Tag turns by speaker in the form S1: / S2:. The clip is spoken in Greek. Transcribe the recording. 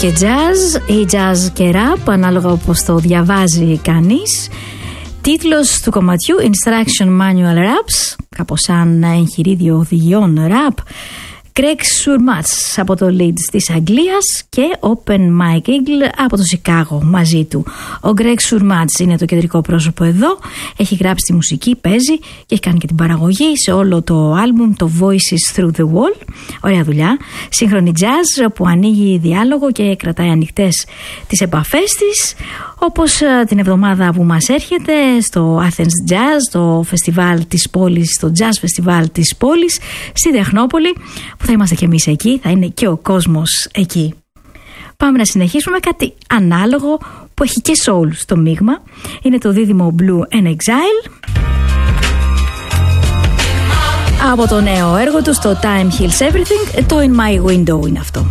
S1: και jazz ή jazz και rap, ανάλογα όπως το διαβάζει κανείς. Τίτλος του κομματιού Instruction Manual Raps, κάπως σαν εγχειρίδιο οδηγιών rap. Greg Surmats από το Leeds της Αγγλίας και Open Mike Eagle από το Σικάγο μαζί του. Ο Greg Surmats είναι το κεντρικό πρόσωπο εδώ, έχει γράψει τη μουσική, παίζει και έχει κάνει και την παραγωγή σε όλο το άλμπουμ, το Voices Through the Wall. Ωραία δουλειά, σύγχρονη jazz που ανοίγει διάλογο και κρατάει ανοιχτές τις επαφές της, όπως την εβδομάδα που μας έρχεται στο Athens Jazz, το φεστιβάλ της πόλης, το jazz φεστιβάλ της πόλης στη Τεχνόπολη, που θα είμαστε και εμείς εκεί, θα είναι και ο κόσμος εκεί. Πάμε να συνεχίσουμε κάτι ανάλογο που έχει και soul στο μείγμα. Είναι το δίδυμο Blue and Exile από το νέο έργο του στο Time Heals Everything. Το In My Window είναι αυτό.